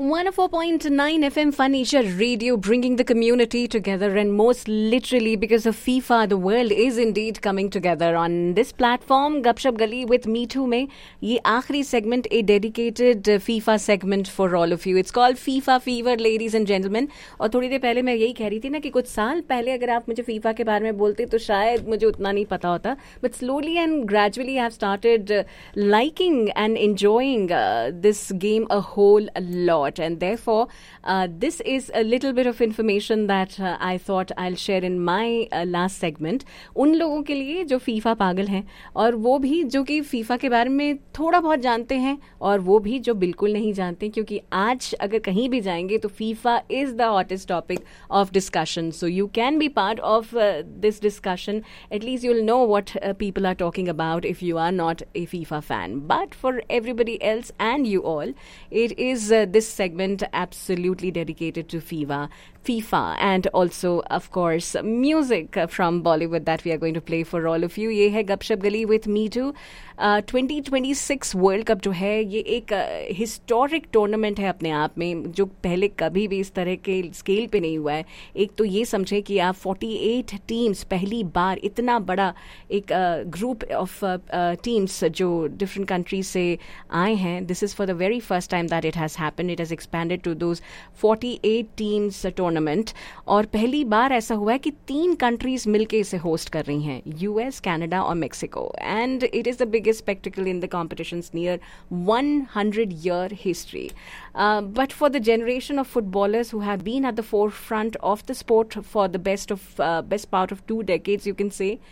104.9 FM Fun Asia Radio, bringing the community together, and most literally because of FIFA, the world is indeed coming together on this platform. Gupshup Gali with Me Too में ये आखिरी segment, a dedicated FIFA segment for all of you. It's called FIFA Fever, ladies and gentlemen. और थोड़ी देर पहले मैं यही कह रही थी ना कि कुछ साल पहले अगर आप मुझे FIFA के बारे में बोलते तो शायद मुझे उतना नहीं पता होता. But slowly and gradually I have started liking and enjoying this game a whole lot. And therefore, this is a little bit of information that I thought I'll share in my last segment. उन लोगों के लिए जो FIFA पागल हैं और वो भी जो कि फीफा के बारे में थोड़ा बहुत जानते हैं और वो भी जो बिल्कुल नहीं जानते, क्योंकि आज अगर कहीं भी जाएंगे तो FIFA is the hottest topic of discussion. So you can be part of this discussion. At least you will know what people are talking about if you are not a FIFA fan. But for everybody else and you all, it is this segment absolutely dedicated to FIFA and also of course music from Bollywood that we are going to play for all of you. ये है गपशप गली with Me Too. 2026 world cup जो है ये एक historic tournament है अपने आप में, जो पहले कभी भी इस तरह के स्केल पे नहीं हुआ है. एक तो ये समझे कि आप 48 टीम्स, पहली बार इतना बड़ा एक ग्रुप ऑफ टीम्स जो डिफरेंट कंट्रीज से आए हैं. This is for the very first time that it has happened. It has expanded to those 48 teams tournament. और पहली बार ऐसा हुआ है कि 3 कंट्रीज मिलके इसे होस्ट कर रही हैं, यूएस, कनाडा और Mexico. And it is the biggest spectacle in the competition's near 100-year history. But for the generation of footballers who have been at the forefront of the sport for the best part of 2 decades, you can say,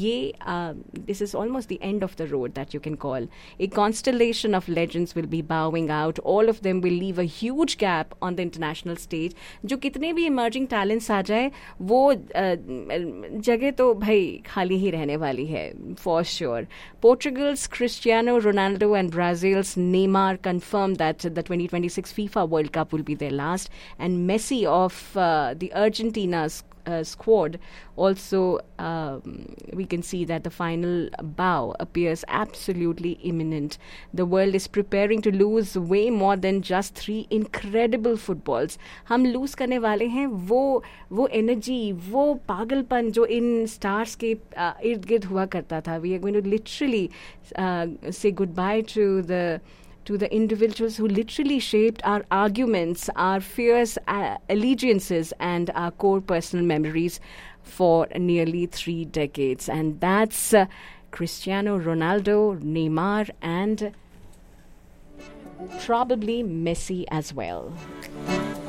this is almost the end of the road that you can call. A constellation of legends will be bowing out. All of them will leave a huge gap on the international stage. जो कितने भी emerging talents आ जाए, वो जगह तो भाई खाली ही रहने वाली है, for sure. Portugal's Cristiano Ronaldo and Brazil's Neymar confirmed that the 2026 FIFA World Cup will be their last. And Messi of the Argentina's squad also, we can see that the final bow appears absolutely imminent. The world is preparing to lose way more than just 3 incredible footballs. हम lose करने वाले हैं वो energy, वो पागलपन जो इन stars के इर्द गिर्द हुआ करता था. We are going to literally say goodbye to the individuals who literally shaped our arguments, our fierce allegiances, and our core personal memories for nearly 3 decades. And that's Cristiano Ronaldo, Neymar, and probably Messi as well.